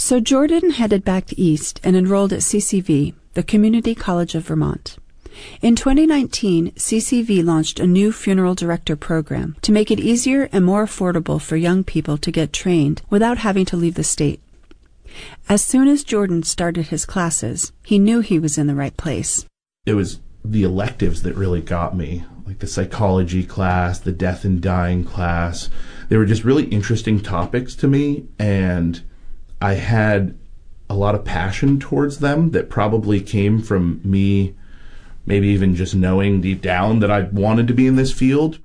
So Jordan headed back east and enrolled at CCV, the Community College of Vermont. In 2019, CCV launched a new funeral director program to make it easier and more affordable for young people to get trained without having to leave the state. As soon as Jordan started his classes, he knew he was in the right place. It was the electives that really got me, like the psychology class, the death and dying class. They were just really interesting topics to me, and I had a lot of passion towards them that probably came from me maybe even just knowing deep down that I wanted to be in this field.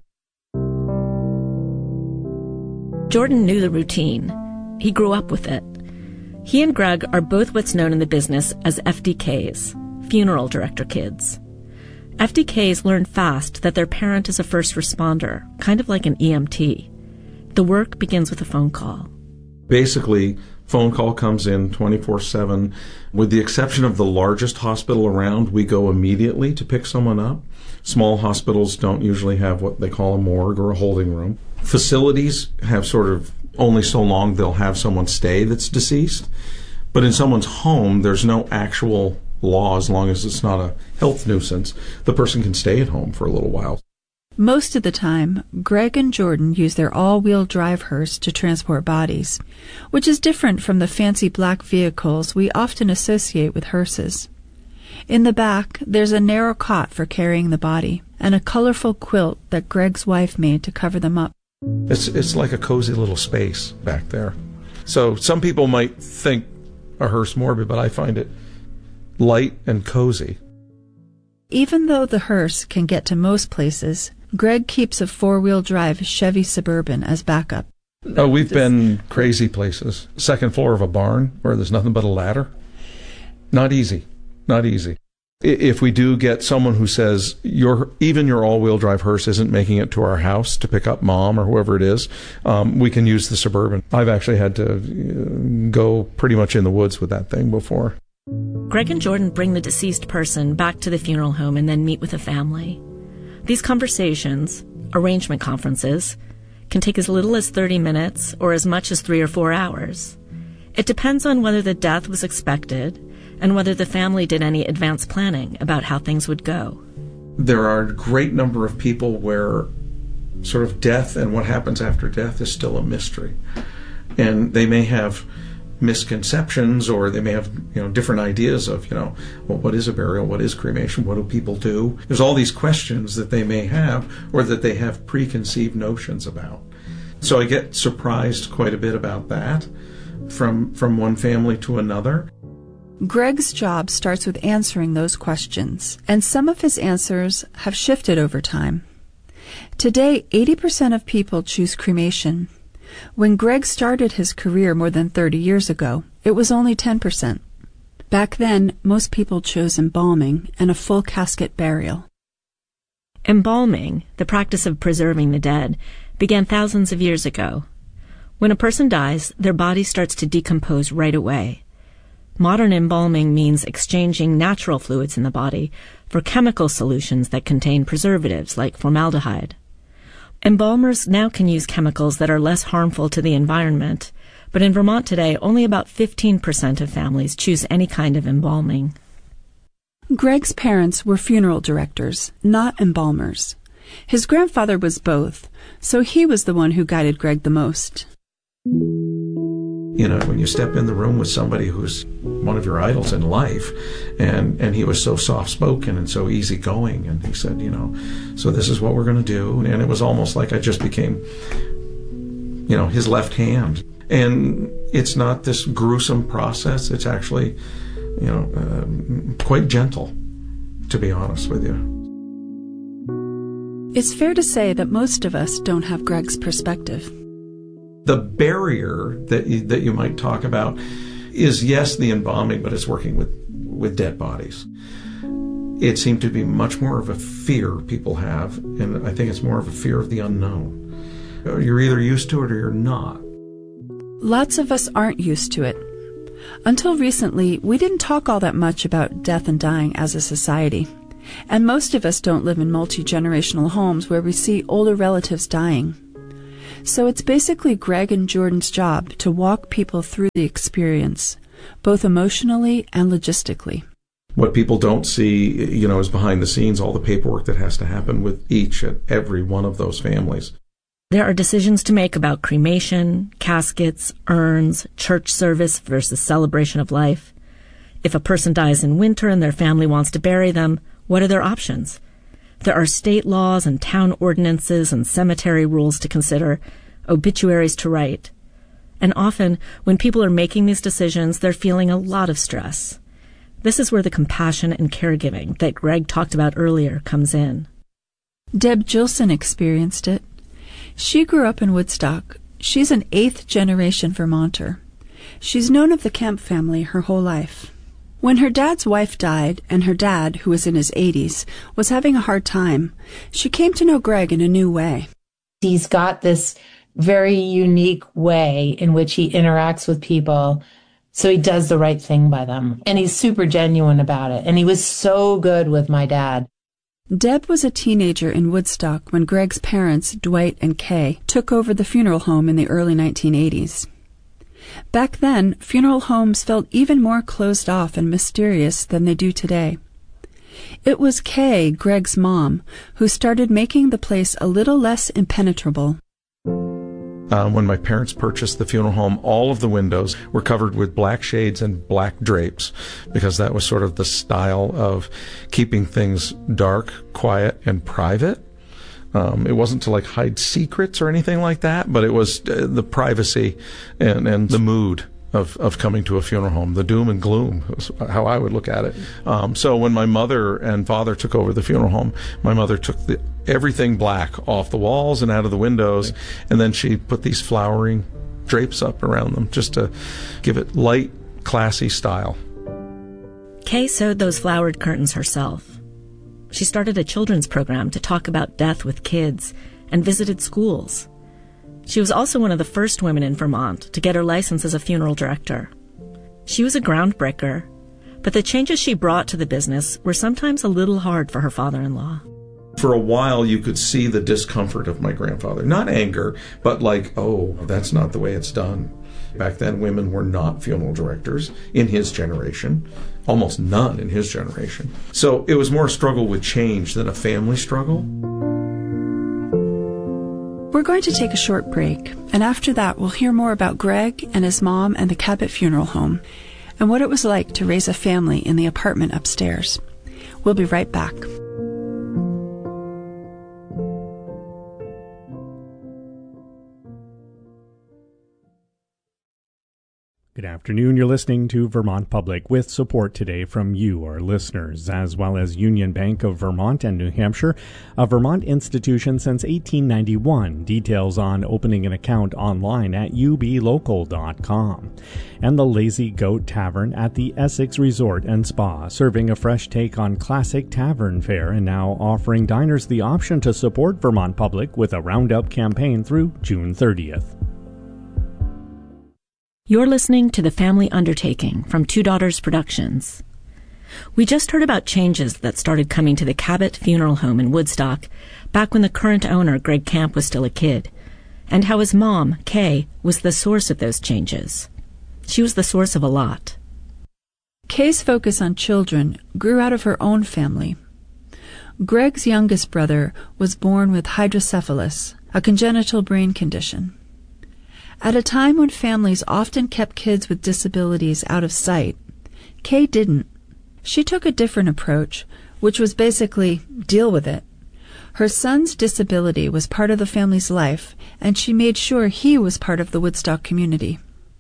Jordan knew the routine. He grew up with it. He and Greg are both what's known in the business as FDKs, funeral director kids. FDKs learn fast that their parent is a first responder, kind of like an EMT. The work begins with a phone call. Basically, phone call comes in 24/7. With the exception of the largest hospital around, we go immediately to pick someone up. Small hospitals don't usually have what they call a morgue or a holding room. Facilities have sort of only so long they'll have someone stay that's deceased. But in someone's home, there's no actual law as long as it's not a health nuisance. The person can stay at home for a little while. Most of the time, Greg and Jordan use their all-wheel drive hearse to transport bodies, which is different from the fancy black vehicles we often associate with hearses. In the back, there's a narrow cot for carrying the body, and a colorful quilt that Greg's wife made to cover them up. It's like a cozy little space back there. So some people might think a hearse morbid, but I find it light and cozy. Even though the hearse can get to most places, Greg keeps a four-wheel drive Chevy Suburban as backup. Oh, we've been crazy places. Second floor of a barn where there's nothing but a ladder. Not easy. Not easy. If we do get someone who says, even your all-wheel drive hearse isn't making it to our house to pick up mom or whoever it is, we can use the Suburban. I've actually had to go pretty much in the woods with that thing before. Greg and Jordan bring the deceased person back to the funeral home and then meet with the family. These conversations, arrangement conferences, can take as little as 30 minutes or as much as 3 or 4 hours. It depends on whether the death was expected and whether the family did any advance planning about how things would go. There are a great number of people where sort of death and what happens after death is still a mystery. And they may have misconceptions, or they may have different ideas of well, what is a burial, what is cremation, what do people do. There's all these questions that they may have, or that they have preconceived notions about. So I get surprised quite a bit about that from one family to another. Greg's job starts with answering those questions, and some of his answers have shifted over time. Today, 80% of people choose cremation. When Greg started his career more than 30 years ago, it was only 10%. Back then, most people chose embalming and a full casket burial. Embalming, the practice of preserving the dead, began thousands of years ago. When a person dies, their body starts to decompose right away. Modern embalming means exchanging natural fluids in the body for chemical solutions that contain preservatives like formaldehyde. Embalmers now can use chemicals that are less harmful to the environment, but in Vermont today, only about 15% of families choose any kind of embalming. Greg's parents were funeral directors, not embalmers. His grandfather was both, so he was the one who guided Greg the most. When you step in the room with somebody who's one of your idols in life, and he was so soft-spoken and so easygoing, and he said, so this is what we're going to do, and it was almost like I just became, his left hand. And it's not this gruesome process. It's actually, quite gentle, to be honest with you. It's fair to say that most of us don't have Greg's perspective. The barrier that you might talk about is, yes, the embalming, but it's working with dead bodies. It seemed to be much more of a fear people have, and I think it's more of a fear of the unknown. You're either used to it or you're not. Lots of us aren't used to it. Until recently, we didn't talk all that much about death and dying as a society. And most of us don't live in multi-generational homes where we see older relatives dying. So it's basically Greg and Jordan's job to walk people through the experience, both emotionally and logistically. What people don't see, is behind the scenes, all the paperwork that has to happen with each and every one of those families. There are decisions to make about cremation, caskets, urns, church service versus celebration of life. If a person dies in winter and their family wants to bury them, what are their options? There are state laws and town ordinances and cemetery rules to consider, obituaries to write. And often, when people are making these decisions, they're feeling a lot of stress. This is where the compassion and caregiving that Greg talked about earlier comes in. Deb Gilson experienced it. She grew up in Woodstock. She's an 8th-generation Vermonter. She's known of the Kemp family her whole life. When her dad's wife died, and her dad, who was in his 80s, was having a hard time, she came to know Greg in a new way. He's got this very unique way in which he interacts with people, so he does the right thing by them. And he's super genuine about it. And he was so good with my dad. Deb was a teenager in Woodstock when Greg's parents, Dwight and Kay, took over the funeral home in the early 1980s. Back then, funeral homes felt even more closed off and mysterious than they do today. It was Kay, Greg's mom, who started making the place a little less impenetrable. When my parents purchased the funeral home, all of the windows were covered with black shades and black drapes, because that was sort of the style of keeping things dark, quiet, and private. It wasn't to hide secrets or anything like that, but it was the privacy and the mood of coming to a funeral home. The doom and gloom was how I would look at it. So when my mother and father took over the funeral home, my mother took everything black off the walls and out of the windows, and then she put these flowering drapes up around them just to give it light, classy style. Kay sewed those flowered curtains herself. She started a children's program to talk about death with kids and visited schools. She was also one of the first women in Vermont to get her license as a funeral director. She was a groundbreaker, but the changes she brought to the business were sometimes a little hard for her father-in-law. For a while, you could see the discomfort of my grandfather. Not anger, but oh, that's not the way it's done. Back then, women were not funeral directors in his generation. Almost none in his generation. So it was more a struggle with change than a family struggle. We're going to take a short break, and after that we'll hear more about Greg and his mom and the Cabot Funeral Home, and what it was like to raise a family in the apartment upstairs. We'll be right back. Good afternoon. You're listening to Vermont Public with support today from you, our listeners, as well as Union Bank of Vermont and New Hampshire, a Vermont institution since 1891. Details on opening an account online at ublocal.com. And the Lazy Goat Tavern at the Essex Resort and Spa, serving a fresh take on classic tavern fare and now offering diners the option to support Vermont Public with a roundup campaign through June 30th. You're listening to The Family Undertaking from Two Daughters Productions. We just heard about changes that started coming to the Cabot Funeral Home in Woodstock back when the current owner, Greg Camp, was still a kid, and how his mom, Kay, was the source of those changes. She was the source of a lot. Kay's focus on children grew out of her own family. Greg's youngest brother was born with hydrocephalus, a congenital brain condition. At a time when families often kept kids with disabilities out of sight, Kay didn't. She took a different approach, which was basically deal with it. Her son's disability was part of the family's life, and she made sure he was part of the Woodstock community.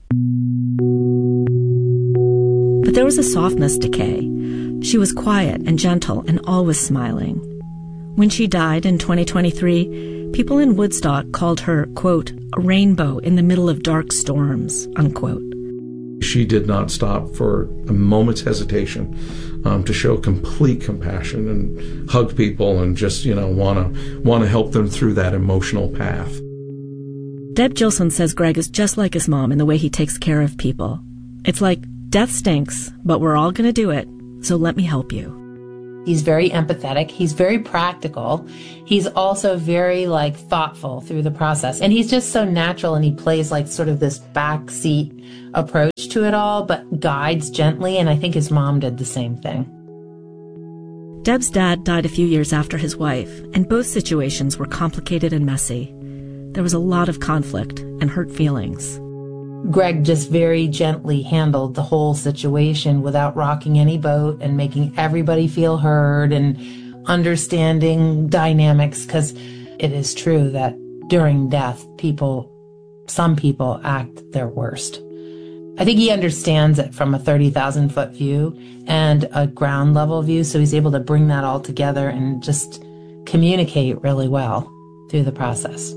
But there was a softness to Kay. She was quiet and gentle and always smiling. When she died in 2023, people in Woodstock called her, quote, a rainbow in the middle of dark storms, unquote. She did not stop for a moment's hesitation to show complete compassion and hug people and just, want to help them through that emotional path. Deb Gilson says Greg is just like his mom in the way he takes care of people. It's like, death stinks, but we're all going to do it, so let me help you. He's very empathetic. He's very practical. He's also very thoughtful through the process. And he's just so natural, and he plays sort of this backseat approach to it all, but guides gently. And I think his mom did the same thing. Deb's dad died a few years after his wife, and both situations were complicated and messy. There was a lot of conflict and hurt feelings. Greg just very gently handled the whole situation without rocking any boat and making everybody feel heard and understanding dynamics, because it is true that during death, some people act their worst. I think he understands it from a 30,000-foot view and a ground level view, so he's able to bring that all together and just communicate really well through the process.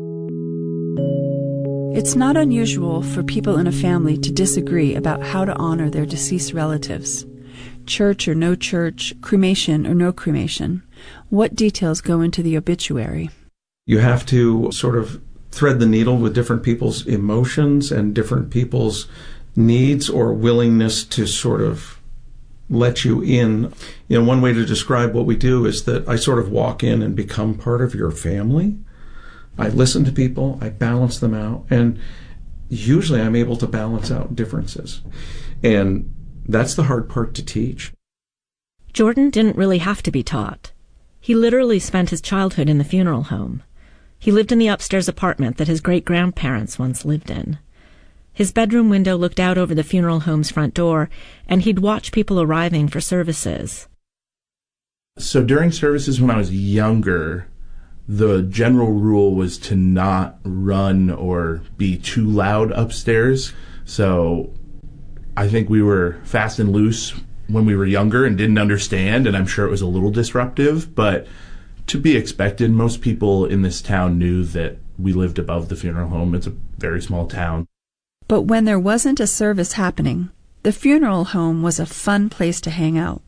It's not unusual for people in a family to disagree about how to honor their deceased relatives. Church or no church, cremation or no cremation. What details go into the obituary? You have to sort of thread the needle with different people's emotions and different people's needs or willingness to sort of let you in. One way to describe what we do is that I sort of walk in and become part of your family. I listen to people, I balance them out, and usually I'm able to balance out differences. And that's the hard part to teach. Jordan didn't really have to be taught. He literally spent his childhood in the funeral home. He lived in the upstairs apartment that his great-grandparents once lived in. His bedroom window looked out over the funeral home's front door, and he'd watch people arriving for services. So during services when I was younger, the general rule was to not run or be too loud upstairs. So I think we were fast and loose when we were younger and didn't understand, and I'm sure it was a little disruptive, but to be expected. Most people in this town knew that we lived above the funeral home. It's a very small town. But when there wasn't a service happening, the funeral home was a fun place to hang out.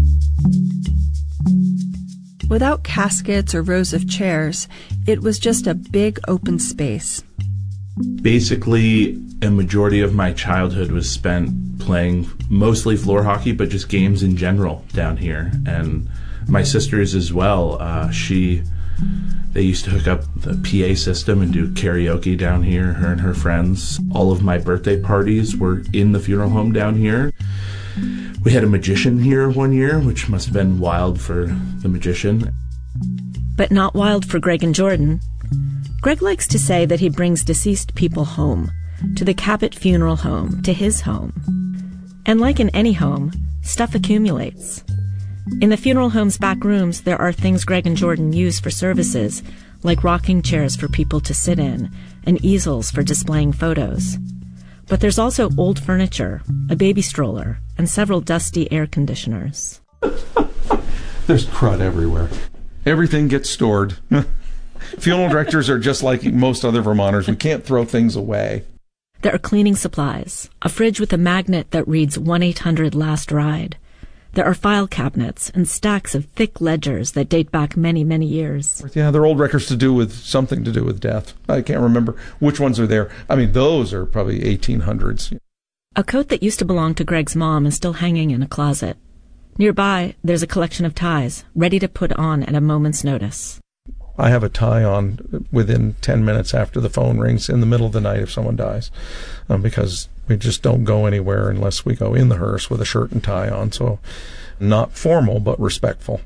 Without caskets or rows of chairs, it was just a big open space. Basically, a majority of my childhood was spent playing mostly floor hockey, but just games in general down here. And my sisters as well, they used to hook up the PA system and do karaoke down here, her and her friends. All of my birthday parties were in the funeral home down here. We had a magician here one year, which must have been wild for the magician. But not wild for Greg and Jordan. Greg likes to say that he brings deceased people home, to the Cabot Funeral Home, to his home. And like in any home, stuff accumulates. In the funeral home's back rooms, there are things Greg and Jordan use for services, like rocking chairs for people to sit in, and easels for displaying photos. But there's also old furniture, a baby stroller, and several dusty air conditioners. There's crud everywhere. Everything gets stored. Funeral directors are just like most other Vermonters. We can't throw things away. There are cleaning supplies, a fridge with a magnet that reads 1-800-LAST-RIDE. There are file cabinets and stacks of thick ledgers that date back many, many years. Yeah, they're old records something to do with death. I can't remember which ones are there. I mean, those are probably 1800s. A coat that used to belong to Greg's mom is still hanging in a closet. Nearby, there's a collection of ties, ready to put on at a moment's notice. I have a tie on within 10 minutes after the phone rings in the middle of the night if someone dies, because we just don't go anywhere unless we go in the hearse with a shirt and tie on. So not formal, but respectful.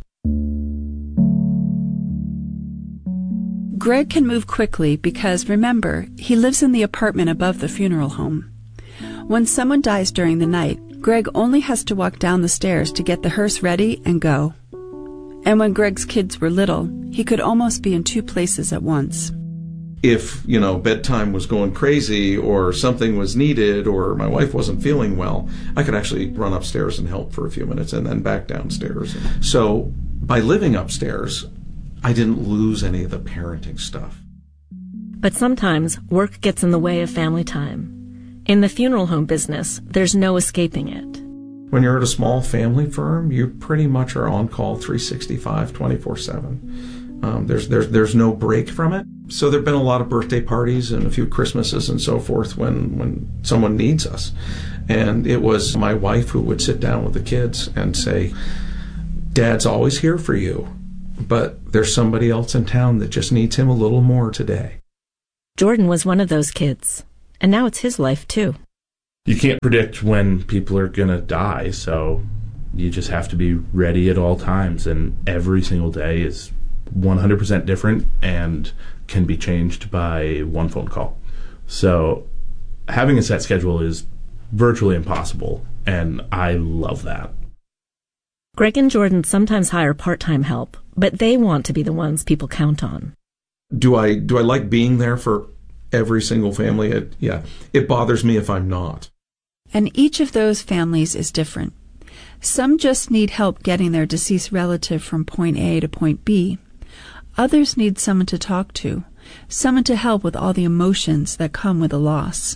Greg can move quickly because, remember, he lives in the apartment above the funeral home. When someone dies during the night, Greg only has to walk down the stairs to get the hearse ready and go. And when Greg's kids were little, he could almost be in two places at once. If, bedtime was going crazy or something was needed or my wife wasn't feeling well, I could actually run upstairs and help for a few minutes and then back downstairs. So by living upstairs, I didn't lose any of the parenting stuff. But sometimes work gets in the way of family time. In the funeral home business, there's no escaping it. When you're at a small family firm, you pretty much are on call 365, 24/7. There's no break from it. So there've been a lot of birthday parties and a few Christmases and so forth when someone needs us. And it was my wife who would sit down with the kids and say, Dad's always here for you, but there's somebody else in town that just needs him a little more today. Jordan was one of those kids, and now it's his life too. You can't predict when people are going to die, so you just have to be ready at all times, and every single day is 100% different and can be changed by one phone call. So having a set schedule is virtually impossible, and I love that. Greg and Jordan sometimes hire part-time help, but they want to be the ones people count on. Do I like being there for every single family? It bothers me if I'm not. And each of those families is different. Some just need help getting their deceased relative from point A to point B. Others need someone to talk to, someone to help with all the emotions that come with a loss.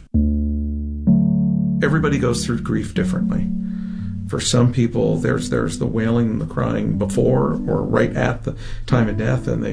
Everybody goes through grief differently. For some people, there's the wailing and the crying before or right at the time of death, and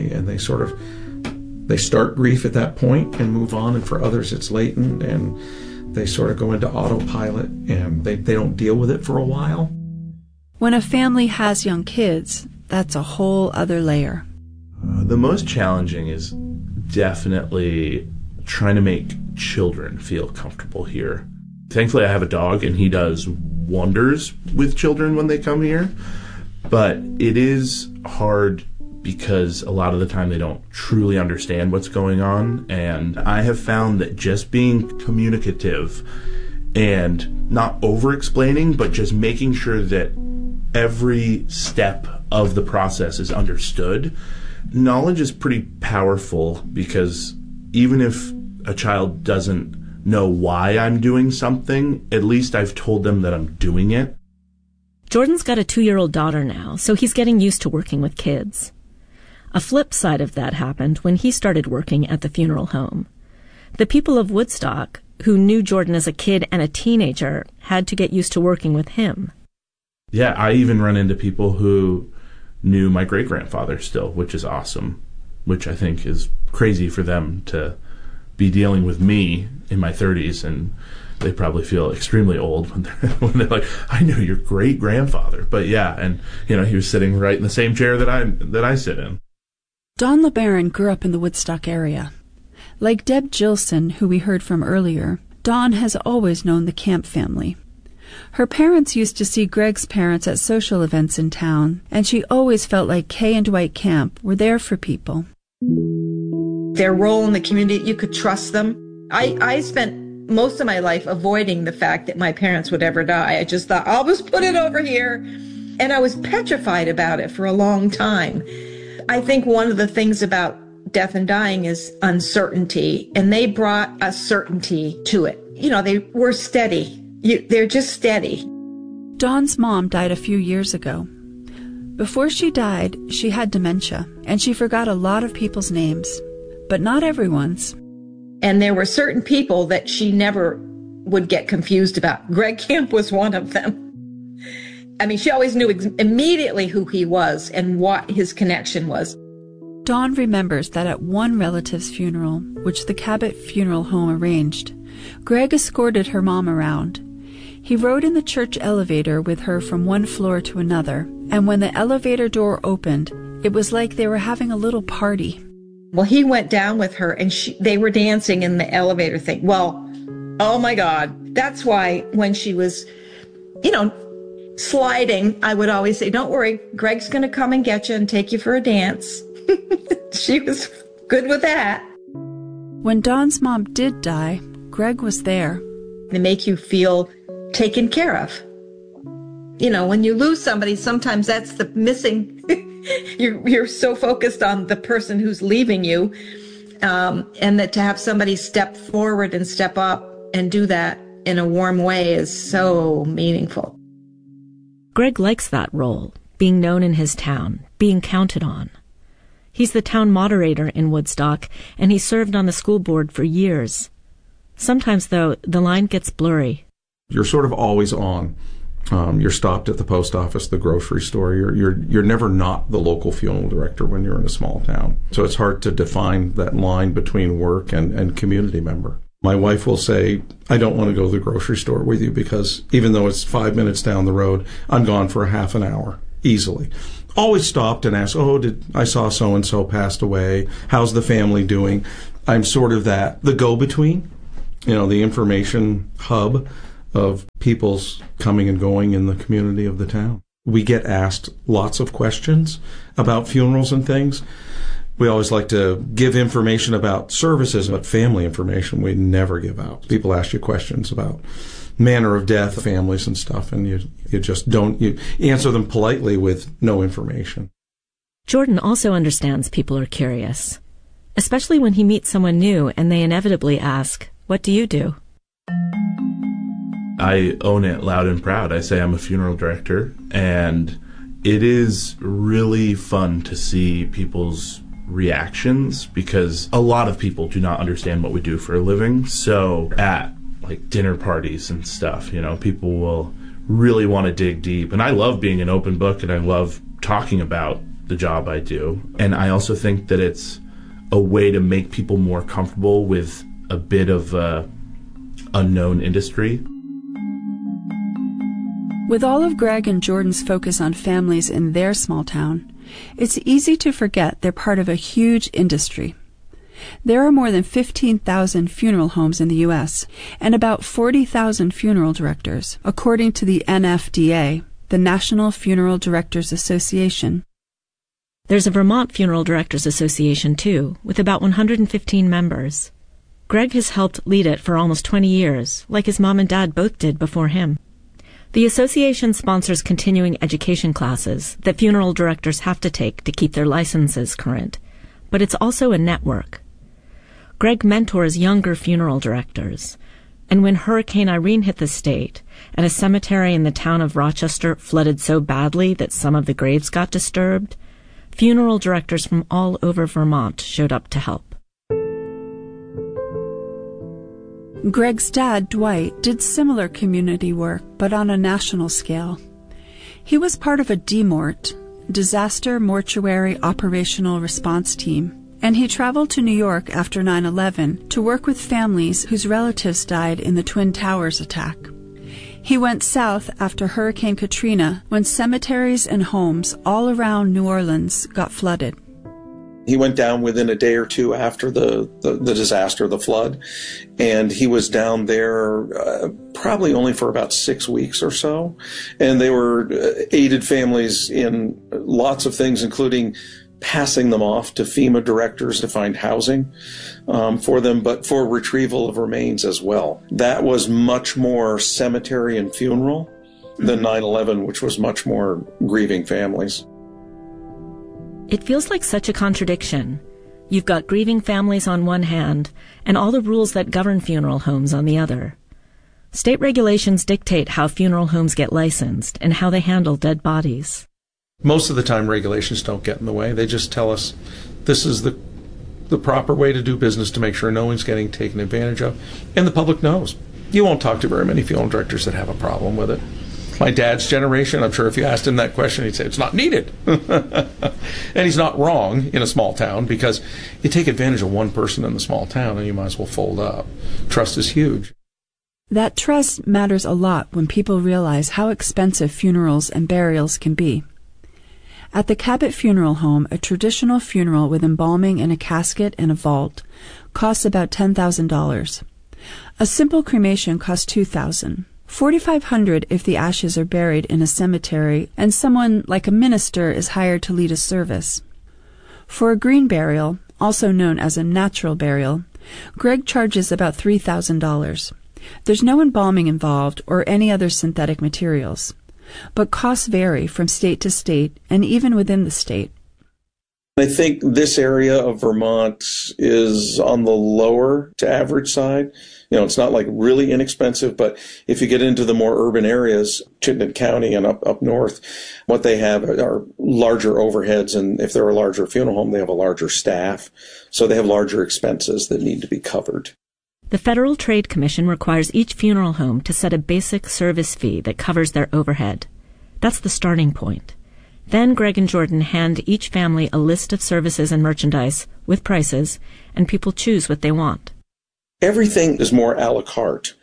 they start grief at that point and move on. And for others, it's latent, and they sort of go into autopilot, and they don't deal with it for a while. When a family has young kids, that's a whole other layer. The most challenging is definitely trying to make children feel comfortable here. Thankfully, I have a dog, and he does wonders with children when they come here. But it is hard because a lot of the time they don't truly understand what's going on. And I have found that just being communicative and not over-explaining, but just making sure that every step of the process is understood, knowledge is pretty powerful, because even if a child doesn't know why I'm doing something, at least I've told them that I'm doing it. Jordan's got a 2-year-old daughter now, so he's getting used to working with kids. A flip side of that happened when he started working at the funeral home. The people of Woodstock, who knew Jordan as a kid and a teenager, had to get used to working with him. Yeah, I even run into people who knew my great-grandfather still, which is awesome, which I think is crazy for them to be dealing with me in my 30s, and they probably feel extremely old when they're like, I knew your great-grandfather. But yeah, and he was sitting right in the same chair that I sit in. Dawn LeBaron grew up in the Woodstock area. Like Deb Gilson, who we heard from earlier, Dawn has always known the Camp family. Her parents used to see Greg's parents at social events in town, and she always felt like Kay and Dwight Camp were there for people. Their role in the community, you could trust them. I spent most of my life avoiding the fact that my parents would ever die. I just thought, I'll just put it over here. And I was petrified about it for a long time. I think one of the things about death and dying is uncertainty, and they brought a certainty to it. They were steady. They're just steady. Dawn's mom died a few years ago. Before she died, she had dementia, and she forgot a lot of people's names, but not everyone's. And there were certain people that she never would get confused about. Greg Camp was one of them. I mean, she always knew immediately who he was and what his connection was. Dawn remembers that at one relative's funeral, which the Cabot Funeral Home arranged, Greg escorted her mom around. He rode in the church elevator with her from one floor to another, and when the elevator door opened, it was like they were having a little party. Well, he went down with her, and they were dancing in the elevator thing. Well, oh my God. That's why when she was, sliding, I would always say, don't worry, Greg's going to come and get you and take you for a dance. She was good with that. When Dawn's mom did die, Greg was there. They make you feel taken care of. When you lose somebody, sometimes that's the missing. You're so focused on the person who's leaving you, and that to have somebody step forward and step up and do that in a warm way is so meaningful. Greg likes that role, being known in his town, being counted on. He's the town moderator in Woodstock, and he served on the school board for years. Sometimes, though, the line gets blurry. You're sort of always on. You're stopped at the post office, the grocery store. You're never not the local funeral director when you're in a small town. So it's hard to define that line between work and community member. My wife will say, I don't want to go to the grocery store with you because even though it's 5 minutes down the road, I'm gone for a half an hour. easily. Always stopped and asked, I saw so-and-so passed away. How's the family doing? I'm sort of the go-between, the information hub of people's coming and going in the community of the town. We get asked lots of questions about funerals and things. We always like to give information about services, but family information we never give out. People ask you questions about manner of death, families and stuff, and you just don't, you answer them politely with no information. Jordan also understands people are curious, especially when he meets someone new and they inevitably ask, "What do you do?" I own it loud and proud. I say I'm a funeral director, and it is really fun to see people's reactions because a lot of people do not understand what we do for a living. So at like dinner parties and stuff, people will really want to dig deep. And I love being an open book, and I love talking about the job I do. And I also think that it's a way to make people more comfortable with a bit of a unknown industry. With all of Greg and Jordan's focus on families in their small town, it's easy to forget they're part of a huge industry. There are more than 15,000 funeral homes in the U.S. and about 40,000 funeral directors, according to the NFDA, the National Funeral Directors Association. There's a Vermont Funeral Directors Association, too, with about 115 members. Greg has helped lead it for almost 20 years, like his mom and dad both did before him. The association sponsors continuing education classes that funeral directors have to take to keep their licenses current, but it's also a network. Greg mentors younger funeral directors, and when Hurricane Irene hit the state and a cemetery in the town of Rochester flooded so badly that some of the graves got disturbed, funeral directors from all over Vermont showed up to help. Greg's dad, Dwight, did similar community work, but on a national scale. He was part of a DMORT, Disaster Mortuary Operational Response Team, and he traveled to New York after 9/11 to work with families whose relatives died in the Twin Towers attack. He went south after Hurricane Katrina when cemeteries and homes all around New Orleans got flooded. He went down within a day or two after the disaster, the flood, and he was down there probably only for about 6 weeks or so. And they were aided families in lots of things, including passing them off to FEMA directors to find housing for them, but for retrieval of remains as well. That was much more cemetery and funeral than 9/11, which was much more grieving families. It feels like such a contradiction. You've got grieving families on one hand and all the rules that govern funeral homes on the other. State regulations dictate how funeral homes get licensed and how they handle dead bodies. Most of the time, regulations don't get in the way. They just tell us this is the proper way to do business to make sure no one's getting taken advantage of, and the public knows. You won't talk to very many funeral directors that have a problem with it. My dad's generation, I'm sure if you asked him that question, he'd say it's not needed. And he's not wrong in a small town, because you take advantage of one person in the small town and you might as well fold up. Trust is huge. That trust matters a lot when people realize how expensive funerals and burials can be. At the Cabot Funeral Home, a traditional funeral with embalming in a casket and a vault costs about $10,000. A simple cremation costs $2,000. $4,500 if the ashes are buried in a cemetery and someone like a minister is hired to lead a service. For a green burial, also known as a natural burial, Greg charges about $3,000. There's no embalming involved or any other synthetic materials, but costs vary from state to state and even within the state. I think this area of Vermont is on the lower to average side. It's not like really inexpensive, but if you get into the more urban areas, Chittenden County and up north, what they have are larger overheads. And if they're a larger funeral home, they have a larger staff. So they have larger expenses that need to be covered. The Federal Trade Commission requires each funeral home to set a basic service fee that covers their overhead. That's the starting point. Then Greg and Jordan hand each family a list of services and merchandise with prices, and people choose what they want. Everything is more a la carte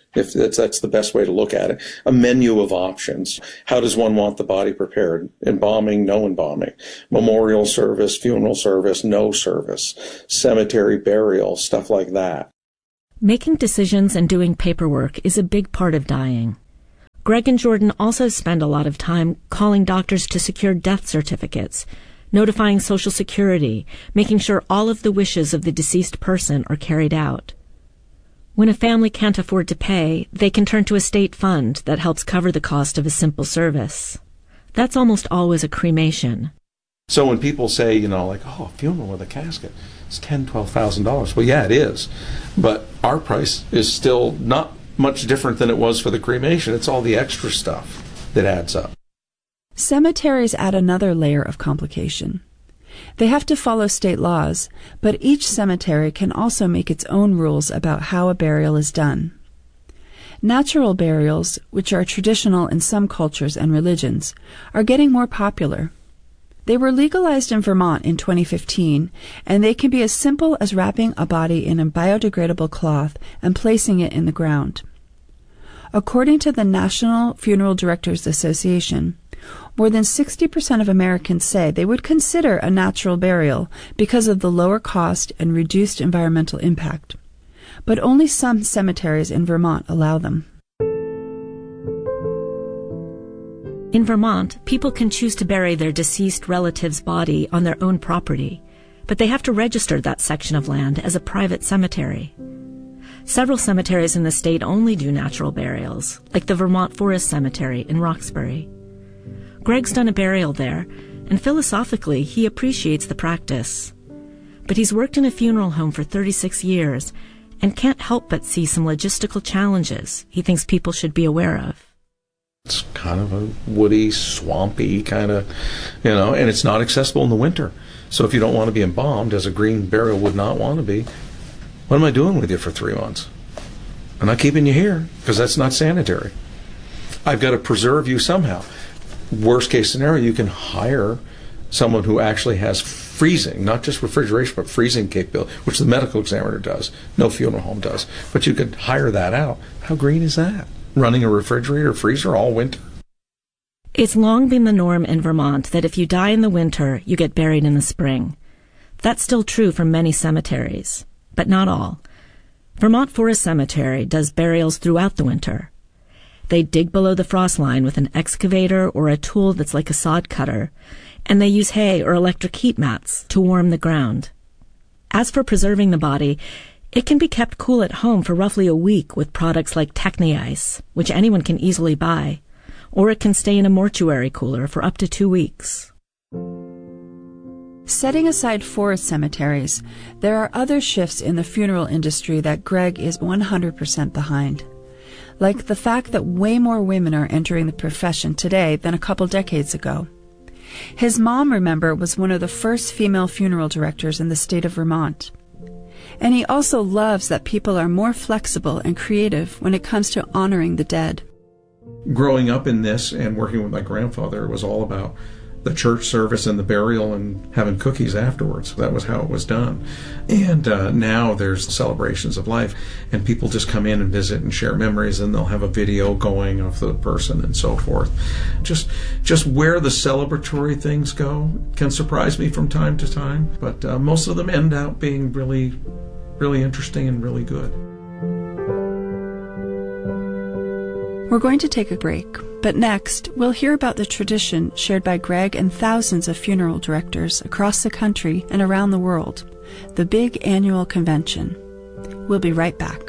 if that's the best way to look at it. A menu of options. How does one want the body prepared? Embalming, no embalming. Memorial service, funeral service, no service. Cemetery burial, stuff like that. Making decisions and doing paperwork is a big part of dying. Greg and Jordan also spend a lot of time calling doctors to secure death certificates, notifying Social Security, making sure all of the wishes of the deceased person are carried out. When a family can't afford to pay, they can turn to a state fund that helps cover the cost of a simple service. That's almost always a cremation. So when people say, a funeral with a casket, it's $10,000, $12,000. Well, yeah, it is. But our price is still not much different than it was for the cremation. It's all the extra stuff that adds up. Cemeteries add another layer of complication. They have to follow state laws, but each cemetery can also make its own rules about how a burial is done. Natural burials, which are traditional in some cultures and religions, are getting more popular. They were legalized in Vermont in 2015, and they can be as simple as wrapping a body in a biodegradable cloth and placing it in the ground. According to the National Funeral Directors Association, more than 60% of Americans say they would consider a natural burial because of the lower cost and reduced environmental impact. But only some cemeteries in Vermont allow them. In Vermont, people can choose to bury their deceased relative's body on their own property, but they have to register that section of land as a private cemetery. Several cemeteries in the state only do natural burials, like the Vermont Forest Cemetery in Roxbury. Greg's done a burial there, and philosophically, he appreciates the practice. But he's worked in a funeral home for 36 years and can't help but see some logistical challenges he thinks people should be aware of. It's kind of a woody, swampy kind of, and it's not accessible in the winter. So if you don't want to be embalmed, as a green burial would not want to be, what am I doing with you for 3 months? I'm not keeping you here because that's not sanitary. I've got to preserve you somehow. Worst case scenario, you can hire someone who actually has freezing, not just refrigeration, but freezing capability, which the medical examiner does. No funeral home does. But you could hire that out. How green is that? Running a refrigerator, freezer all winter? It's long been the norm in Vermont that if you die in the winter, you get buried in the spring. That's still true for many cemeteries, but not all. Vermont Forest Cemetery does burials throughout the winter. They dig below the frost line with an excavator or a tool that's like a sod cutter, and they use hay or electric heat mats to warm the ground. As for preserving the body, it can be kept cool at home for roughly a week with products like Techni-Ice, which anyone can easily buy, or it can stay in a mortuary cooler for up to 2 weeks. Setting aside forest cemeteries, there are other shifts in the funeral industry that Greg is 100% behind. Like the fact that way more women are entering the profession today than a couple decades ago. His mom, remember, was one of the first female funeral directors in the state of Vermont. And he also loves that people are more flexible and creative when it comes to honoring the dead. Growing up in this and working with my grandfather, it was all about the church service and the burial and having cookies afterwards. That was how it was done. And now there's celebrations of life, and people just come in and visit and share memories, and they'll have a video going of the person and so forth. Just where the celebratory things go can surprise me from time to time, but most of them end up being really, really interesting and really good. We're going to take a break, but next we'll hear about the tradition shared by Greg and thousands of funeral directors across the country and around the world, the big annual convention. We'll be right back.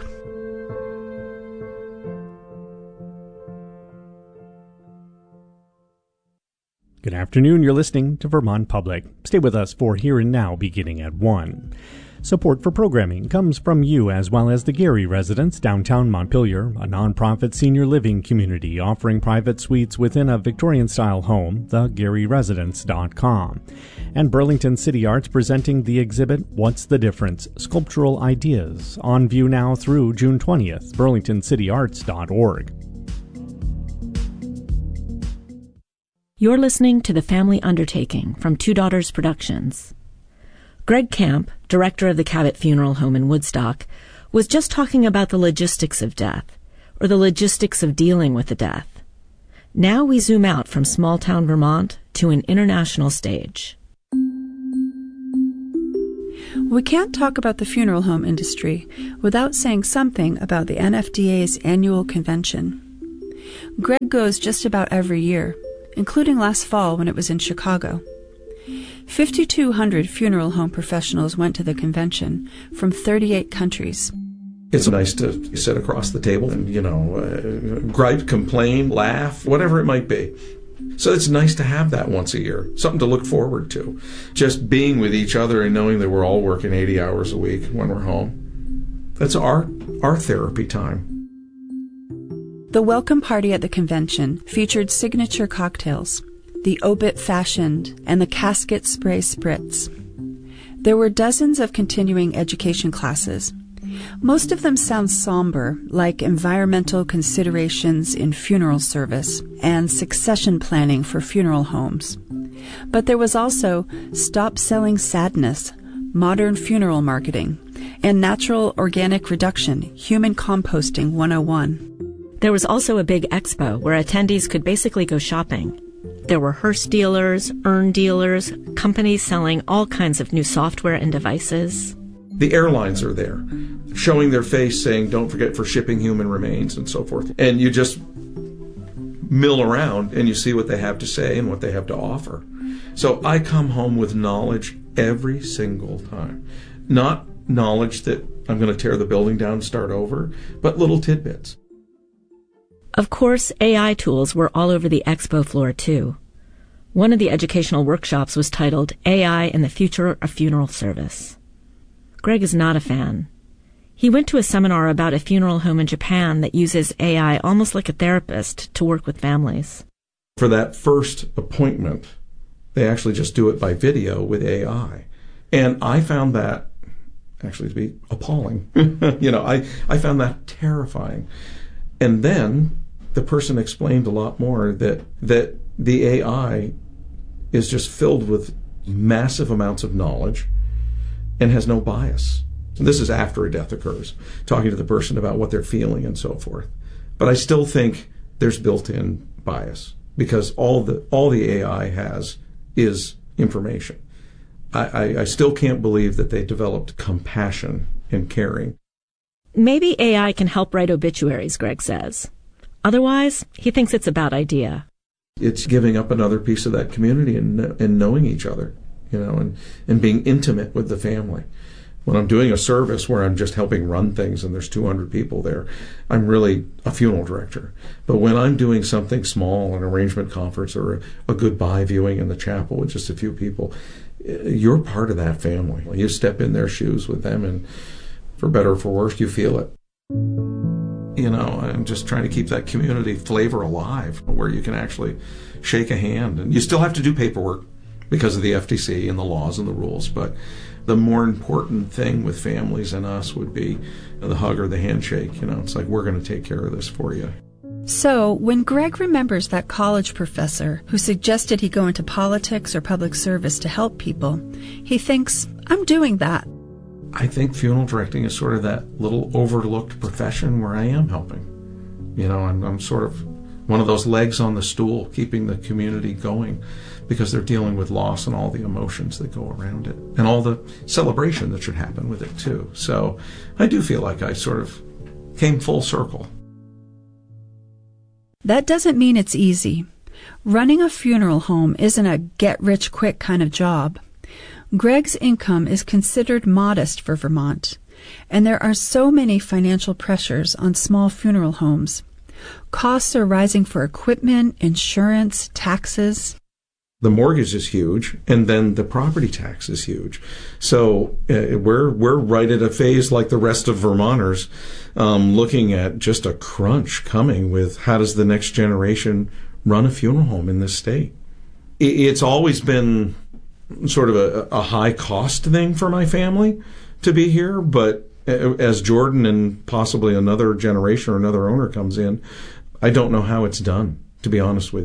Good afternoon. You're listening to Vermont Public. Stay with us for Here and Now beginning at 1. Support for programming comes from you as well as the Gary Residence, downtown Montpelier, a nonprofit senior living community offering private suites within a Victorian-style home, thegaryresidence.com. And Burlington City Arts presenting the exhibit What's the Difference? Sculptural Ideas, on view now through June 20th, burlingtoncityarts.org. You're listening to The Family Undertaking from Two Daughters Productions. Greg Camp, director of the Cabot Funeral Home in Woodstock, was just talking about the logistics of death, or the logistics of dealing with the death. Now we zoom out from small-town Vermont to an international stage. We can't talk about the funeral home industry without saying something about the NFDA's annual convention. Greg goes just about every year, including last fall when it was in Chicago. 5,200 funeral home professionals went to the convention from 38 countries. It's nice to sit across the table and, gripe, complain, laugh, whatever it might be. So it's nice to have that once a year, something to look forward to. Just being with each other and knowing that we're all working 80 hours a week when we're home. That's our therapy time. The welcome party at the convention featured signature cocktails, the obit fashioned, and the casket spray spritz. There were dozens of continuing education classes. Most of them sound somber, like environmental considerations in funeral service and succession planning for funeral homes. But there was also Stop Selling Sadness, Modern Funeral Marketing, and Natural Organic Reduction, Human Composting 101. There was also a big expo where attendees could basically go shopping. There were hearse dealers, urn dealers, companies selling all kinds of new software and devices. The airlines are there, showing their face saying, don't forget for shipping human remains and so forth. And you just mill around and you see what they have to say and what they have to offer. So I come home with knowledge every single time. Not knowledge that I'm going to tear the building down and start over, but little tidbits. Of course, AI tools were all over the expo floor, too. One of the educational workshops was titled AI and the Future of Funeral Service. Greg is not a fan. He went to a seminar about a funeral home in Japan that uses AI almost like a therapist to work with families. For that first appointment, they actually just do it by video with AI. And I found that actually to be appalling. I found that terrifying. And then the person explained a lot more that the AI is just filled with massive amounts of knowledge and has no bias. This is after a death occurs, talking to the person about what they're feeling and so forth. But I still think there's built-in bias because all the AI has is information. I still can't believe that they developed compassion and caring. Maybe AI can help write obituaries, Greg says. Otherwise, he thinks it's a bad idea. It's giving up another piece of that community and knowing each other, and being intimate with the family. When I'm doing a service where I'm just helping run things and there's 200 people there, I'm really a funeral director. But when I'm doing something small, an arrangement conference or a goodbye viewing in the chapel with just a few people, you're part of that family. You step in their shoes with them, and for better or for worse, you feel it. I'm just trying to keep that community flavor alive where you can actually shake a hand. And you still have to do paperwork because of the FTC and the laws and the rules. But the more important thing with families and us would be the hug or the handshake. It's like, we're going to take care of this for you. So when Greg remembers that college professor who suggested he go into politics or public service to help people, he thinks, I'm doing that. I think funeral directing is sort of that little overlooked profession where I am helping. I'm sort of one of those legs on the stool keeping the community going because they're dealing with loss and all the emotions that go around it and all the celebration that should happen with it too. So I do feel like I sort of came full circle. That doesn't mean it's easy. Running a funeral home isn't a get-rich-quick kind of job. Greg's income is considered modest for Vermont, and there are so many financial pressures on small funeral homes. Costs are rising for equipment, insurance, taxes. The mortgage is huge, and then the property tax is huge. So we're right at a phase like the rest of Vermonters, looking at just a crunch coming with how does the next generation run a funeral home in this state. It's always been sort of a high cost thing for my family to be here, but as Jordan and possibly another generation or another owner comes in, I don't know how it's done, to be honest with you.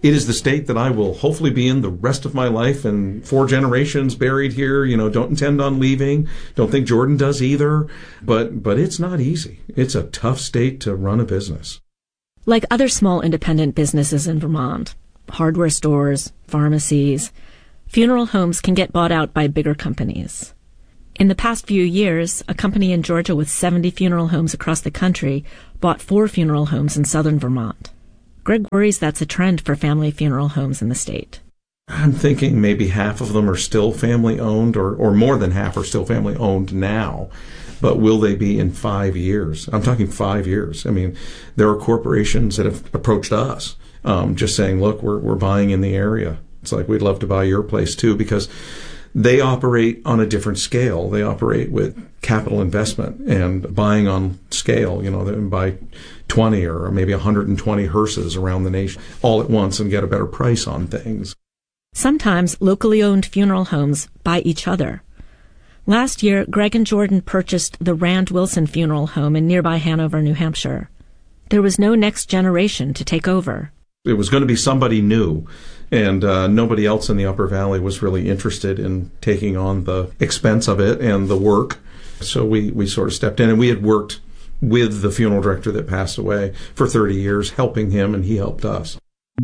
It is the state that I will hopefully be in the rest of my life, and 4 generations buried here. Don't intend on leaving. Don't think Jordan does either. But it's not easy. It's a tough state to run a business. Like other small independent businesses in Vermont, hardware stores, pharmacies, funeral homes can get bought out by bigger companies. In the past few years, a company in Georgia with 70 funeral homes across the country bought 4 funeral homes in southern Vermont. Greg worries that's a trend for family funeral homes in the state. I'm thinking maybe half of them are still family-owned, or more than half are still family-owned now. But will they be in 5 years? I'm talking 5 years. I mean, there are corporations that have approached us just saying, look, we're buying in the area. It's like, we'd love to buy your place too, because they operate on a different scale. They operate with capital investment and buying on scale. They buy 20 or maybe 120 hearses around the nation all at once and get a better price on things. Sometimes locally owned funeral homes buy each other. Last year, Greg and Jordan purchased the Rand Wilson Funeral Home in nearby Hanover, New Hampshire. There was no next generation to take over. It was going to be somebody new, and nobody else in the Upper Valley was really interested in taking on the expense of it and the work. So we sort of stepped in, and we had worked with the funeral director that passed away for 30 years, helping him, and he helped us.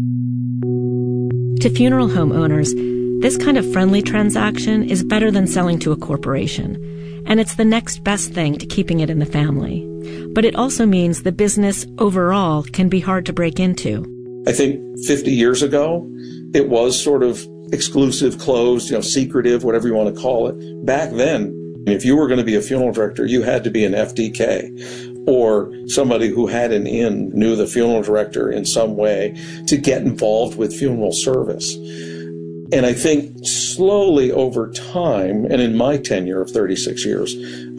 To funeral home owners, this kind of friendly transaction is better than selling to a corporation, and it's the next best thing to keeping it in the family. But it also means the business overall can be hard to break into. I think 50 years ago, it was sort of exclusive, closed, secretive, whatever you want to call it. Back then, if you were going to be a funeral director, you had to be an FDK or somebody who had an in, knew the funeral director in some way to get involved with funeral service. And I think slowly over time, and in my tenure of 36 years,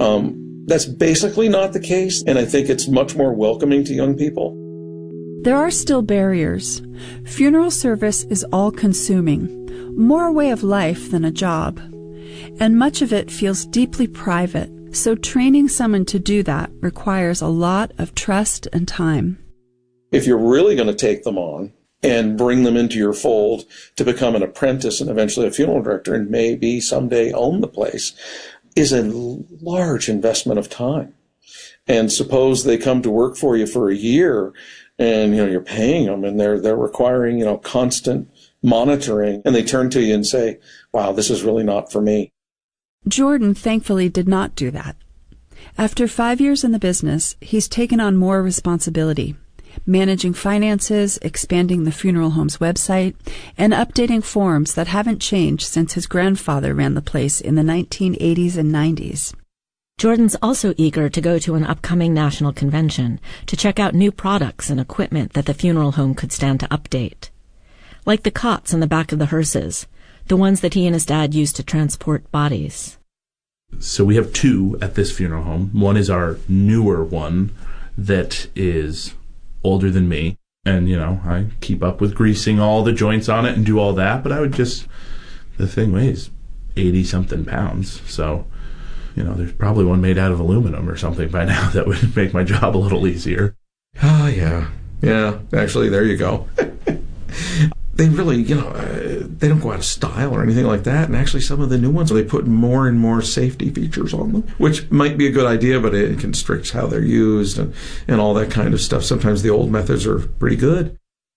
that's basically not the case. And I think it's much more welcoming to young people. There are still barriers. Funeral service is all-consuming, more a way of life than a job. And much of it feels deeply private, so training someone to do that requires a lot of trust and time. If you're really going to take them on and bring them into your fold to become an apprentice and eventually a funeral director and maybe someday own the place, is a large investment of time. And suppose they come to work for you for a year and you're paying them and they're requiring constant monitoring, and they turn to you and say, wow, this is really not for me. Jordan thankfully did not do that. After 5 years in the business, he's taken on more responsibility, managing finances, expanding the funeral home's website, and updating forms that haven't changed since his grandfather ran the place in the 1980s and 90s. Jordan's also eager to go to an upcoming national convention to check out new products and equipment that the funeral home could stand to update. Like the cots in the back of the hearses, the ones that he and his dad used to transport bodies. So we have 2 at this funeral home. One is our newer one that is older than me. And, I keep up with greasing all the joints on it and do all that. But the thing weighs 80-something pounds. So, there's probably one made out of aluminum or something by now that would make my job a little easier. Oh, yeah. Yeah, actually, there you go. They really, they don't go out of style or anything like that. And actually, some of the new ones, they put more and more safety features on them, which might be a good idea, but it constricts how they're used and all that kind of stuff. Sometimes the old methods are pretty good.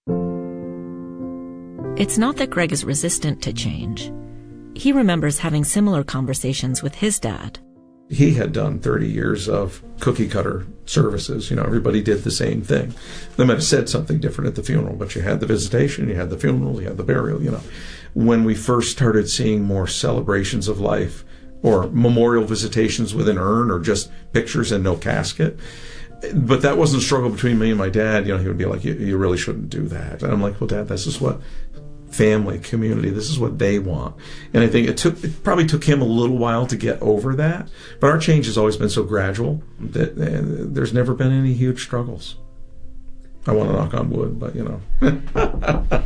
It's not that Greg is resistant to change. He remembers having similar conversations with his dad. He had done 30 years of cookie cutter services. Everybody did the same thing. They might have said something different at the funeral, but you had the visitation, you had the funeral, you had the burial, When we first started seeing more celebrations of life or memorial visitations with an urn or just pictures and no casket, but that wasn't a struggle between me and my dad. He would be like, you really shouldn't do that. And I'm like, well, Dad, this is what family, community, this is what they want. And I think it probably took him a little while to get over that, but our change has always been so gradual that there's never been any huge struggles. I want to knock on wood, but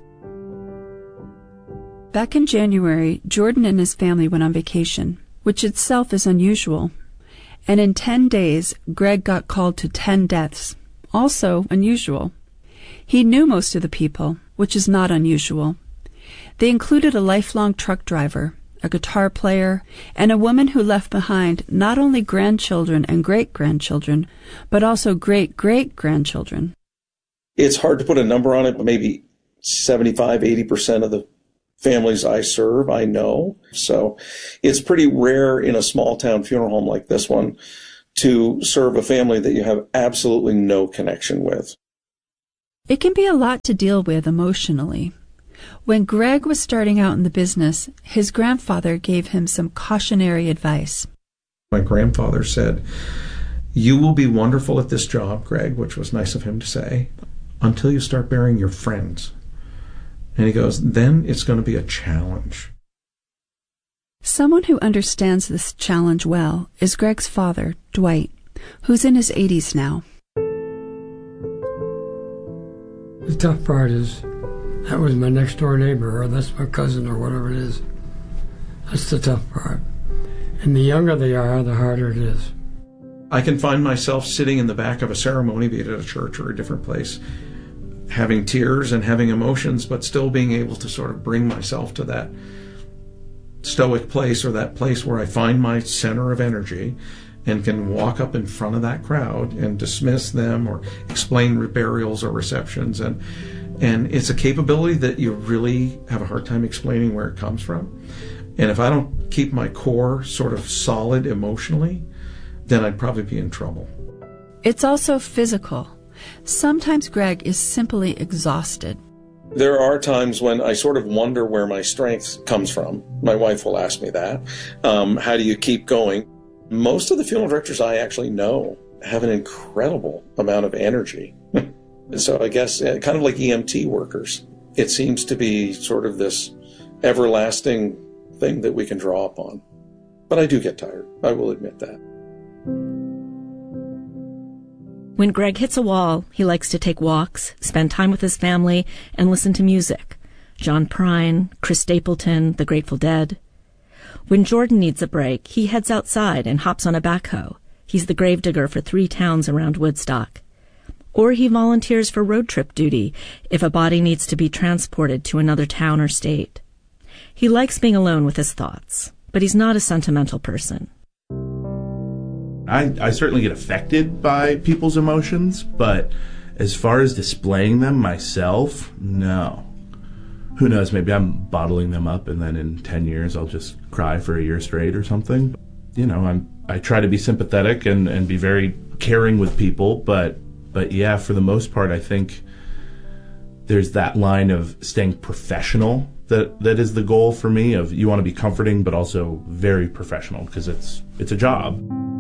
Back in January, Jordan and his family went on vacation, which itself is unusual. And in 10 days, Greg got called to 10 deaths, also unusual. He knew most of the people, which is not unusual. They included a lifelong truck driver, a guitar player, and a woman who left behind not only grandchildren and great-grandchildren, but also great-great-grandchildren. It's hard to put a number on it, but maybe 75-80% of the families I serve, I know. So it's pretty rare in a small town funeral home like this one to serve a family that you have absolutely no connection with. It can be a lot to deal with emotionally. When Greg was starting out in the business, his grandfather gave him some cautionary advice. My grandfather said, "You will be wonderful at this job, Greg," which was nice of him to say, "until you start burying your friends." And he goes, "Then it's going to be a challenge." Someone who understands this challenge well is Greg's father, Dwight, who's in his 80s now. The tough part is that was my next door neighbor, or that's my cousin, or whatever it is. That's the tough part. And the younger they are, the harder it is. I can find myself sitting in the back of a ceremony, be it at a church or a different place, having tears and having emotions, but still being able to sort of bring myself to that stoic place, or that place where I find my center of energy and can walk up in front of that crowd and dismiss them or explain burials or receptions. And it's a capability that you really have a hard time explaining where it comes from. And if I don't keep my core sort of solid emotionally, then I'd probably be in trouble. It's also physical. Sometimes Greg is simply exhausted. There are times when I sort of wonder where my strength comes from. My wife will ask me that. How do you keep going? Most of the funeral directors I actually know have an incredible amount of energy. So I guess kind of like EMT workers, it seems to be sort of this everlasting thing that we can draw upon. But I do get tired. I will admit that. When Greg hits a wall, he likes to take walks, spend time with his family, and listen to music. John Prine, Chris Stapleton, The Grateful Dead. When Jordan needs a break, he heads outside and hops on a backhoe. He's the gravedigger for 3 towns around Woodstock. Or he volunteers for road trip duty if a body needs to be transported to another town or state. He likes being alone with his thoughts, but he's not a sentimental person. I certainly get affected by people's emotions, but as far as displaying them myself, no. Who knows, maybe I'm bottling them up and then in 10 years I'll just cry for a year straight or something. You know, I try to be sympathetic and be very caring with people, but yeah, for the most part, I think there's that line of staying professional that is the goal for me. Of you want to be comforting, but also very professional because it's a job.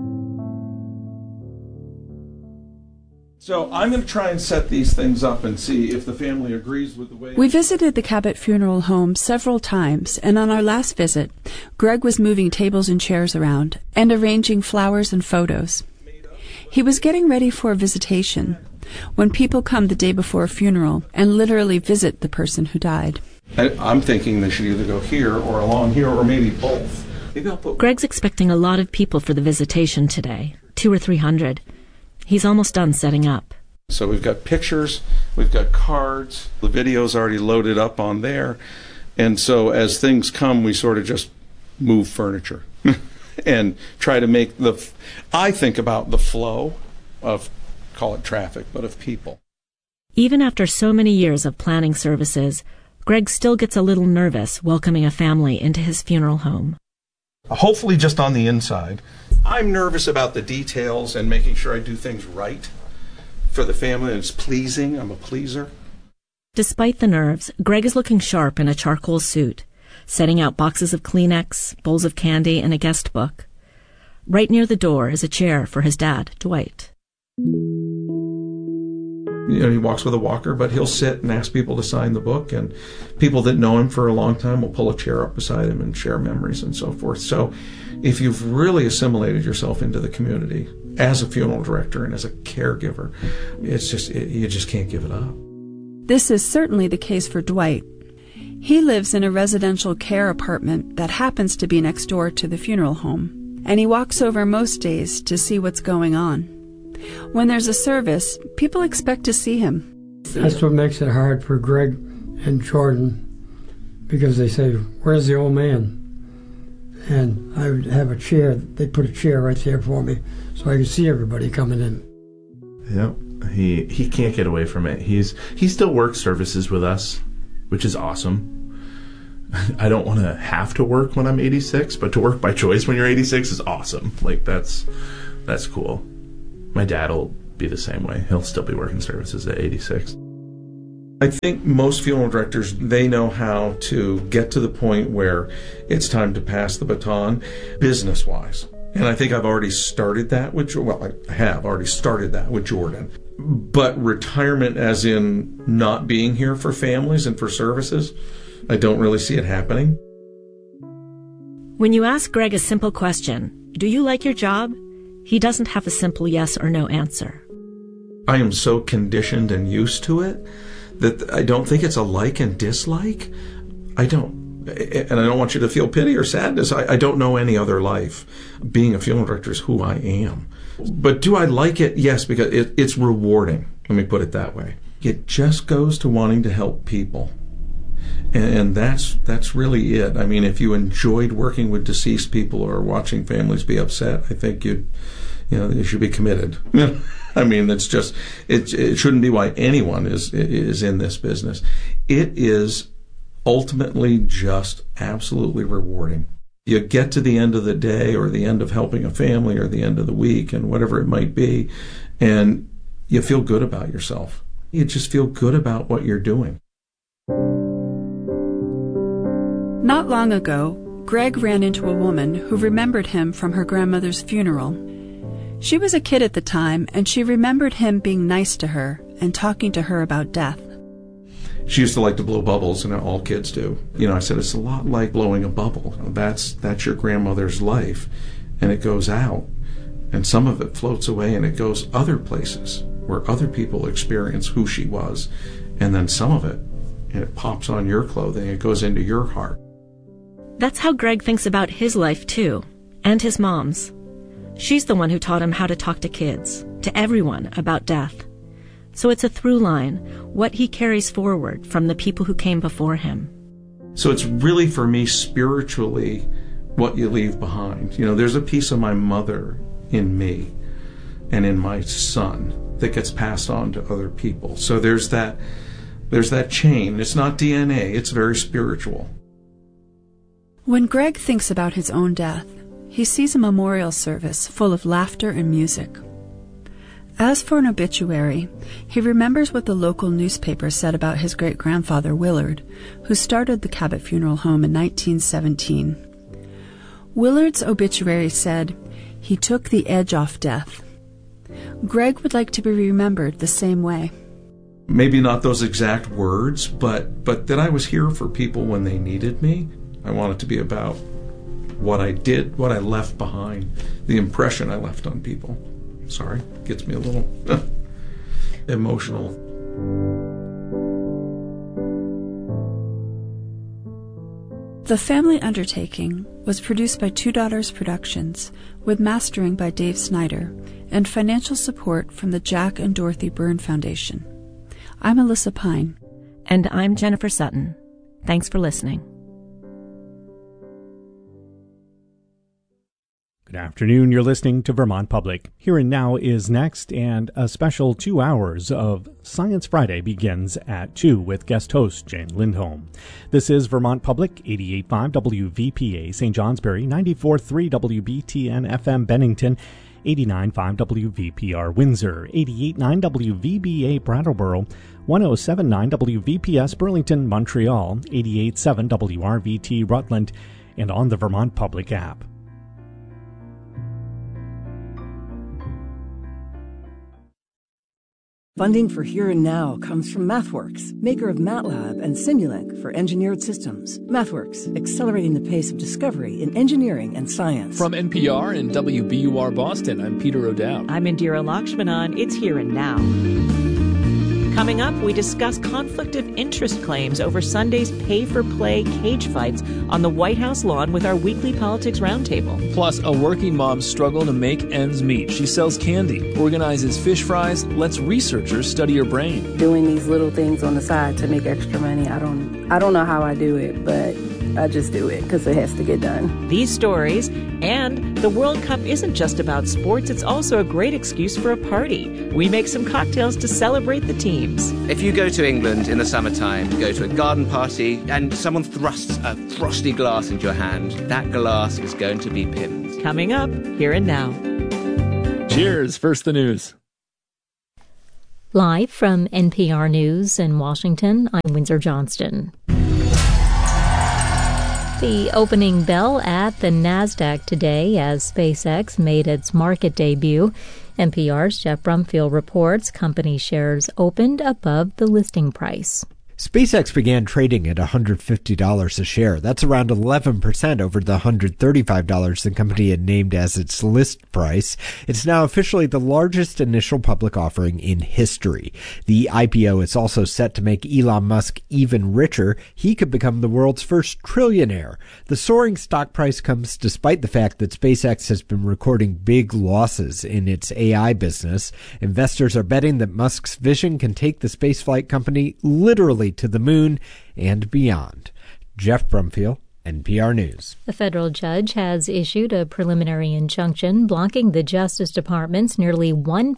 So I'm going to try and set these things up and see if the family agrees with the way... We visited the Cabot Funeral Home several times, and on our last visit, Greg was moving tables and chairs around and arranging flowers and photos. He was getting ready for a visitation, when people come the day before a funeral and literally visit the person who died. I'm thinking they should either go here or along here, or maybe both. Maybe I'll put... Greg's expecting a lot of people for the visitation today, 200 or 300. He's almost done setting up. So we've got pictures, we've got cards, the video's already loaded up on there. And so as things come, we sort of just move furniture and try to make I think about the flow of, call it traffic, but of people. Even after so many years of planning services, Greg still gets a little nervous welcoming a family into his funeral home. Hopefully just on the inside. I'm nervous about the details and making sure I do things right for the family and it's pleasing. I'm a pleaser. Despite the nerves, Greg is looking sharp in a charcoal suit, setting out boxes of Kleenex, bowls of candy, and a guest book. Right near the door is a chair for his dad, Dwight. You know, he walks with a walker, but he'll sit and ask people to sign the book, and people that know him for a long time will pull a chair up beside him and share memories and so forth. So if you've really assimilated yourself into the community as a funeral director and as a caregiver, you just can't give it up. This is certainly the case for Dwight. He lives in a residential care apartment that happens to be next door to the funeral home, and he walks over most days to see what's going on. When there's a service, people expect to see him. see That's you. what makes it hard for Greg and Jordan, because they say, "Where's the old man?" And I would have a chair. They put a chair right there for me so I could see everybody coming in. Yep. He can't get away from it. He still works services with us, which is awesome. I don't want to have to work when I'm 86, but to work by choice when you're 86 is awesome. Like, that's cool. My dad will be the same way. He'll still be working services at 86. I think most funeral directors, they know how to get to the point where it's time to pass the baton business-wise. And I think I've already started that with, well, I have already started that with Jordan. But retirement as in not being here for families and for services, I don't really see it happening. When you ask Greg a simple question, do you like your job? He doesn't have a simple yes or no answer. I am so conditioned and used to it that I don't think it's a like and dislike. I don't. And I don't want you to feel pity or sadness. I don't know any other life. Being a funeral director is who I am. But do I like it? Yes, because it's rewarding. Let me put it that way. It just goes to wanting to help people. And that's really it. I mean, if you enjoyed working with deceased people or watching families be upset, I think you should be committed. I mean, it's just, it shouldn't be why anyone is in this business. It is ultimately just absolutely rewarding. You get to the end of the day or the end of helping a family or the end of the week and whatever it might be, and you feel good about yourself. You just feel good about what you're doing. Not long ago, Greg ran into a woman who remembered him from her grandmother's funeral. She was a kid at the time, and she remembered him being nice to her and talking to her about death. She used to like to blow bubbles, and all kids do. I said, it's a lot like blowing a bubble. That's your grandmother's life, and it goes out, and some of it floats away, and it goes other places where other people experience who she was, and then some of it pops on your clothing, it goes into your heart. That's how Greg thinks about his life, too, and his mom's. She's the one who taught him how to talk to kids, to everyone, about death. So it's a through line, what he carries forward from the people who came before him. So it's really, for me, spiritually, what you leave behind. There's a piece of my mother in me and in my son that gets passed on to other people. So there's that chain. It's not DNA, it's very spiritual. When Greg thinks about his own death, he sees a memorial service full of laughter and music. As for an obituary, he remembers what the local newspaper said about his great-grandfather Willard, who started the Cabot Funeral Home in 1917. Willard's obituary said, "He took the edge off death." Greg would like to be remembered the same way. Maybe not those exact words, but that I was here for people when they needed me. I want it to be about what I did, what I left behind, the impression I left on people. Sorry, gets me a little emotional. The Family Undertaking was produced by Two Daughters Productions, with mastering by Dave Snyder, and financial support from the Jack and Dorothy Byrne Foundation. I'm Alyssa Pine. And I'm Jennifer Sutton. Thanks for listening. Good afternoon. You're listening to Vermont Public. Here and Now is next, and a special 2 hours of Science Friday begins at 2 with guest host Jane Lindholm. This is Vermont Public, 88.5 WVPA St. Johnsbury, 94.3 WBTN FM Bennington, 89.5 WVPR Windsor, 88.9 WVBA Brattleboro, 107.9 WVPS Burlington, Montreal, 88.7 WRVT Rutland, and on the Vermont Public app. Funding for Here and Now comes from MathWorks, maker of MATLAB and Simulink for engineered systems. MathWorks, accelerating the pace of discovery in engineering and science. From NPR and WBUR Boston, I'm Peter O'Dowd. I'm Indira Lakshmanan. It's Here and Now. Coming up, we discuss conflict of interest claims over Sunday's pay-for-play cage fights on the White House lawn with our weekly Politics Roundtable. Plus, a working mom's struggle to make ends meet. She sells candy, organizes fish fries, lets researchers study her brain. Doing these little things on the side to make extra money, I don't know how I do it, but I just do it because it has to get done. These stories, and the World Cup isn't just about sports, it's also a great excuse for a party. We make some cocktails to celebrate the teams. If you go to England in the summertime, go to a garden party, and someone thrusts a frosty glass into your hand, that glass is going to be pimped. Coming up, here and now. Cheers. First the news. Live from NPR News in Washington, I'm Windsor Johnston. The opening bell at the NASDAQ today as SpaceX made its market debut. NPR's Jeff Brumfield reports company shares opened above the listing price. SpaceX began trading at $150 a share. That's around 11% over the $135 the company had named as its list price. It's now officially the largest initial public offering in history. The IPO is also set to make Elon Musk even richer. He could become the world's first trillionaire. The soaring stock price comes despite the fact that SpaceX has been recording big losses in its AI business. Investors are betting that Musk's vision can take the spaceflight company literally to the moon and beyond. Jeff Brumfield, NPR News. A federal judge has issued a preliminary injunction blocking the Justice Department's nearly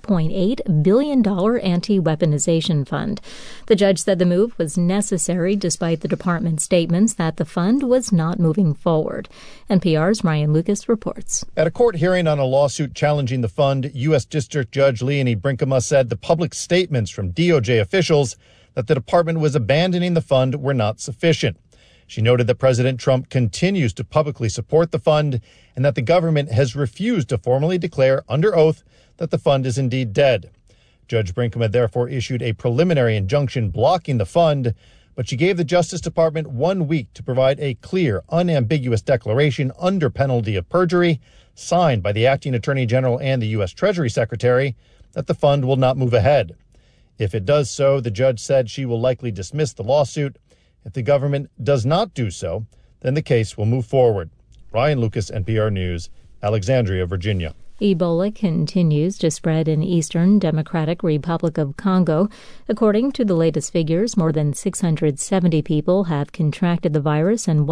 $1.8 billion anti-weaponization fund. The judge said the move was necessary despite the department's statements that the fund was not moving forward. NPR's Ryan Lucas reports. At a court hearing on a lawsuit challenging the fund, U.S. District Judge Leonie Brinkema said the public statements from DOJ officials that the department was abandoning the fund were not sufficient. She noted that President Trump continues to publicly support the fund and that the government has refused to formally declare under oath that the fund is indeed dead. Judge Brinkema therefore issued a preliminary injunction blocking the fund, but she gave the Justice Department 1 week to provide a clear, unambiguous declaration under penalty of perjury, signed by the acting Attorney General and the U.S. Treasury Secretary, that the fund will not move ahead. If it does so, the judge said she will likely dismiss the lawsuit. If the government does not do so, then the case will move forward. Ryan Lucas, NPR News, Alexandria, Virginia. Ebola continues to spread in Eastern Democratic Republic of Congo. According to the latest figures, more than 670 people have contracted the virus and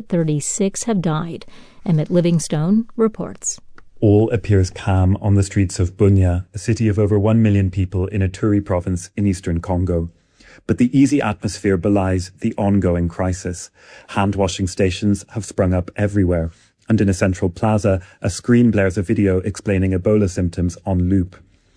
136 have died. Emmett Livingstone reports. All appears calm on the streets of Bunia, a city of over 1 million people in Ituri province in eastern Congo. But the easy atmosphere belies the ongoing crisis. Hand-washing stations have sprung up everywhere. And in a central plaza, a screen blares a video explaining Ebola symptoms on loop.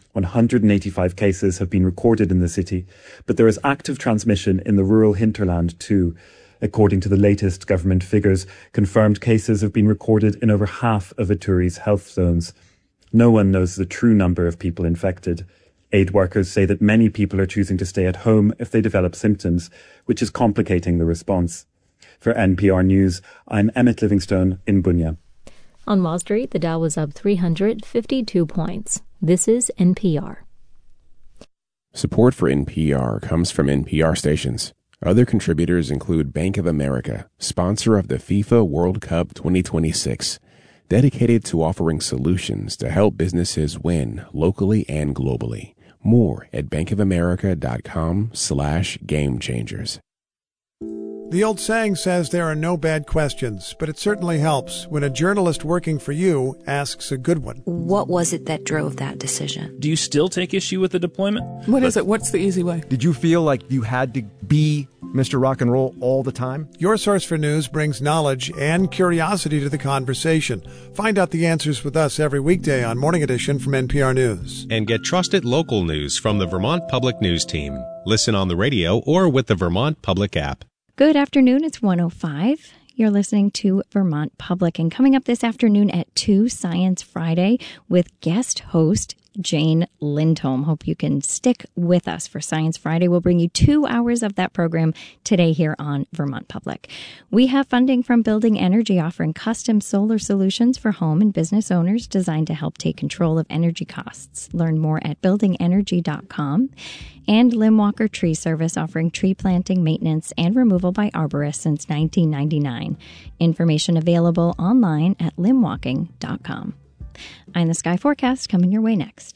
185 cases have been recorded in the city, but there is active transmission in the rural hinterland too. According to the latest government figures, confirmed cases have been recorded in over half of Ituri's health zones. No one knows the true number of people infected. Aid workers say that many people are choosing to stay at home if they develop symptoms, which is complicating the response. For NPR News, I'm Emmett Livingstone in Bunia. On Wall Street, the Dow was up 352 points. This is NPR. Support for NPR comes from NPR stations. Other contributors include Bank of America, sponsor of the FIFA World Cup 2026, dedicated to offering solutions to help businesses win locally and globally. More at bankofamerica.com/gamechangers. The old saying says there are no bad questions, but it certainly helps when a journalist working for you asks a good one. What was it that drove that decision? Do you still take issue with the deployment? What is it? What's the easy way? Did you feel like you had to be Mr. Rock and Roll all the time? Your source for news brings knowledge and curiosity to the conversation. Find out the answers with us every weekday on Morning Edition from NPR News. And get trusted local news from the Vermont Public News Team. Listen on the radio or with the Vermont Public app. Good afternoon. It's 1:05. You're listening to Vermont Public. And coming up this afternoon at 2, Science Friday with guest host Jane Lindholm. Hope you can stick with us for Science Friday. We'll bring you 2 hours of that program today here on Vermont Public. We have funding from Building Energy, offering custom solar solutions for home and business owners designed to help take control of energy costs. Learn more at buildingenergy.com. And Limwalker Tree Service, offering tree planting, maintenance, and removal by arborists since 1999. Information available online at limwalking.com. I'm the Sky Forecast, coming your way next.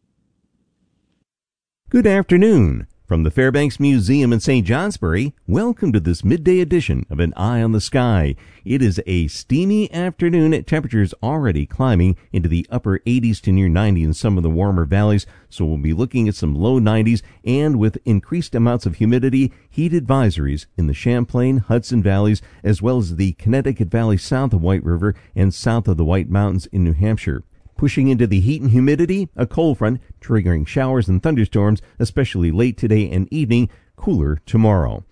Good afternoon. From the Fairbanks Museum in St. Johnsbury, welcome to this midday edition of An Eye on the Sky. It is a steamy afternoon at temperatures already climbing into the upper 80s to near 90 in some of the warmer valleys, so we'll be looking at some low 90s, and with increased amounts of humidity, heat advisories in the Champlain, Hudson valleys, as well as the Connecticut Valley south of White River and south of the White Mountains in New Hampshire. Pushing into the heat and humidity, a cold front triggering showers and thunderstorms, especially late today and evening, cooler tomorrow.